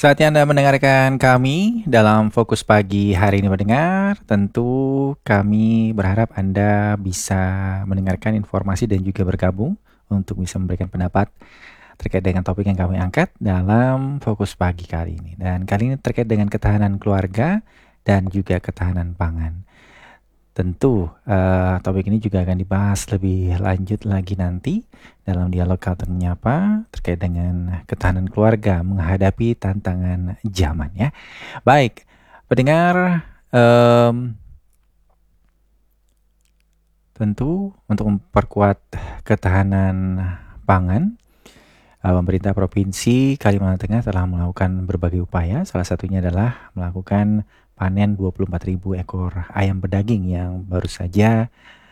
Saatnya Anda mendengarkan kami dalam Fokus Pagi hari ini pendengar. Tentu kami berharap Anda bisa mendengarkan informasi dan juga bergabung untuk bisa memberikan pendapat terkait dengan topik yang kami angkat dalam Fokus Pagi kali ini. Dan kali ini terkait dengan ketahanan keluarga dan juga ketahanan pangan. Tentu topik ini juga akan dibahas lebih lanjut lagi nanti dalam dialog Kalteng Menyapa terkait dengan ketahanan keluarga menghadapi tantangan zaman ya. Baik, pendengar, tentu untuk memperkuat ketahanan pangan, pemerintah Provinsi Kalimantan Tengah telah melakukan berbagai upaya. Salah satunya adalah melakukan panen 24.000 ekor ayam pedaging yang baru saja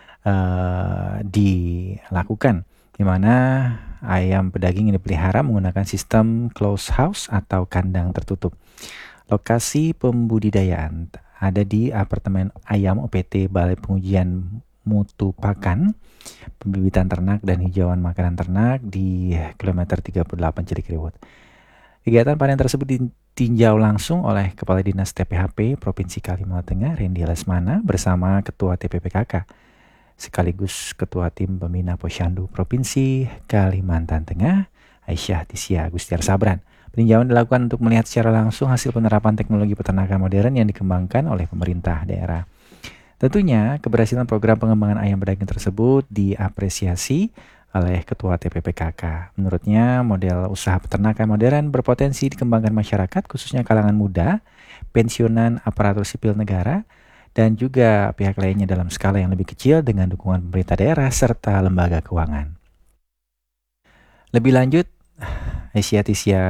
dilakukan, di mana ayam pedaging yang dipelihara menggunakan sistem closed house atau kandang tertutup. Lokasi pembudidayaan ada di apartemen ayam OPT Balai Pengujian Mutu Pakan, Pembibitan Ternak dan Hijauan Makanan Ternak di kilometer 38 Cilikriwut. Kegiatan panen tersebut ditinjau langsung oleh Kepala Dinas TPHP Provinsi Kalimantan Tengah, Randy Lesmana, bersama Ketua TPPKK, sekaligus Ketua Tim Pembina Posyandu Provinsi Kalimantan Tengah, Aisyah Tisia Agustiar Sabran. Peninjauan dilakukan untuk melihat secara langsung hasil penerapan teknologi peternakan modern yang dikembangkan oleh pemerintah daerah. Tentunya, keberhasilan program pengembangan ayam pedaging tersebut diapresiasi oleh Ketua TPPKK. Menurutnya, model usaha peternakan modern berpotensi dikembangkan masyarakat, khususnya kalangan muda, pensiunan aparatur sipil negara, dan juga pihak lainnya dalam skala yang lebih kecil dengan dukungan pemerintah daerah serta lembaga keuangan. Lebih lanjut, Aisyah Tisia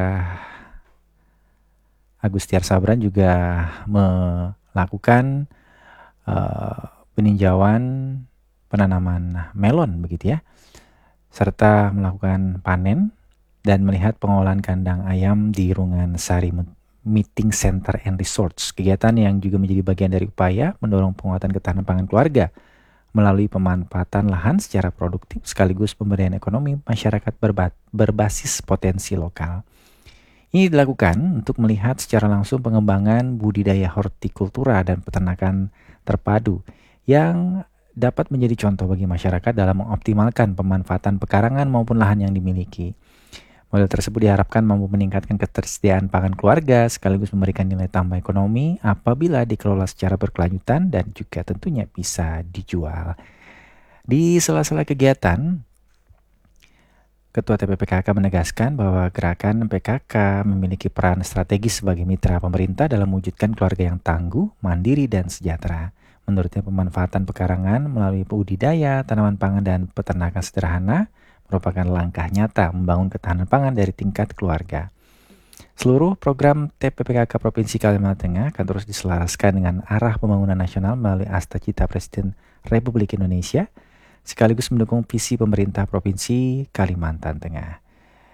Agustiar Sabran juga melakukan peninjauan penanaman melon begitu ya, serta melakukan panen dan melihat pengolahan kandang ayam di Rungan Sari Meeting Center and Resorts. Kegiatan yang juga menjadi bagian dari upaya mendorong penguatan ketahanan pangan keluarga melalui pemanfaatan lahan secara produktif sekaligus pemberdayaan ekonomi masyarakat berbasis potensi lokal. Ini dilakukan untuk melihat secara langsung pengembangan budidaya hortikultura dan peternakan terpadu yang dapat menjadi contoh bagi masyarakat dalam mengoptimalkan pemanfaatan pekarangan maupun lahan yang dimiliki. Model tersebut diharapkan mampu meningkatkan ketersediaan pangan keluarga sekaligus memberikan nilai tambah ekonomi apabila dikelola secara berkelanjutan dan juga tentunya bisa dijual. Di sela-sela kegiatan, Ketua TPPKK menegaskan bahwa gerakan PKK memiliki peran strategis sebagai mitra pemerintah dalam mewujudkan keluarga yang tangguh, mandiri, dan sejahtera. Menurutnya, pemanfaatan pekarangan melalui budidaya, tanaman pangan, dan peternakan sederhana merupakan langkah nyata membangun ketahanan pangan dari tingkat keluarga. Seluruh program TPPKK Provinsi Kalimantan Tengah akan terus diselaraskan dengan arah pembangunan nasional melalui Asta Cita Presiden Republik Indonesia, sekaligus mendukung visi pemerintah Provinsi Kalimantan Tengah.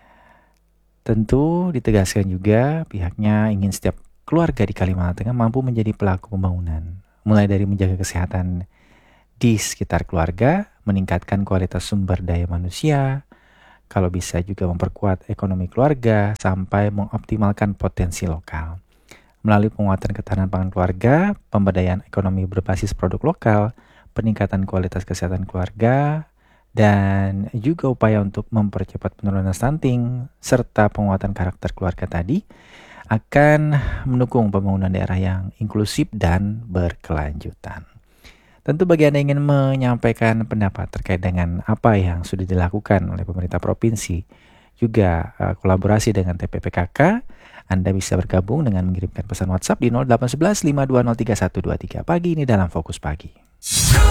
Tentu ditegaskan juga pihaknya ingin setiap keluarga di Kalimantan Tengah mampu menjadi pelaku pembangunan, mulai dari menjaga kesehatan di sekitar keluarga, meningkatkan kualitas sumber daya manusia, kalau bisa juga memperkuat ekonomi keluarga, sampai mengoptimalkan potensi lokal. Melalui penguatan ketahanan pangan keluarga, pemberdayaan ekonomi berbasis produk lokal, peningkatan kualitas kesehatan keluarga, dan juga upaya untuk mempercepat penurunan stunting, serta penguatan karakter keluarga tadi, akan mendukung pembangunan daerah yang inklusif dan berkelanjutan. Tentu bagi Anda yang ingin menyampaikan pendapat terkait dengan apa yang sudah dilakukan oleh pemerintah provinsi, juga kolaborasi dengan TPPKK, Anda bisa bergabung dengan mengirimkan pesan WhatsApp di 0811 5203123 pagi ini dalam Fokus Pagi.